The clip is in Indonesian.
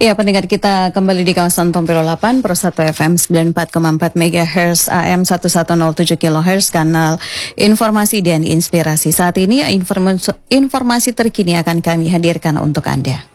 Ya, pendengar kita kembali di kawasan Tompiro 8, Pro 1 FM 94,4 MHz, AM 1107 kHz, kanal informasi dan inspirasi. Saat ini informasi terkini akan kami hadirkan untuk Anda.